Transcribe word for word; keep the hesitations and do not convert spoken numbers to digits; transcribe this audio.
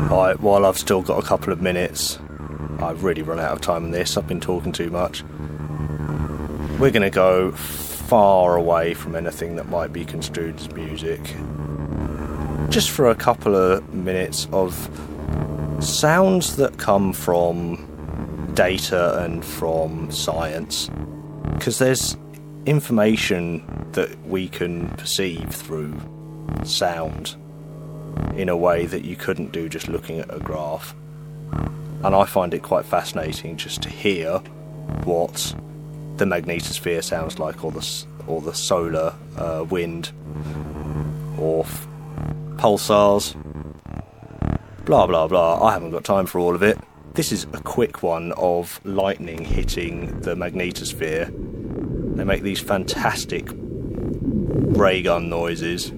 Right, while I've still got a couple of minutes, I've really run out of time on this, I've been talking too much. We're going to go far away from anything that might be construed as music. Just for a couple of minutes of sounds that come from data and from science. Because there's information that we can perceive through sound in a way that you couldn't do just looking at a graph. And I find it quite fascinating just to hear what the magnetosphere sounds like, or the or the solar uh, wind, or f- pulsars, blah blah blah. I haven't got time for all of it. This is a quick one of lightning hitting the magnetosphere. They make these fantastic ray gun noises.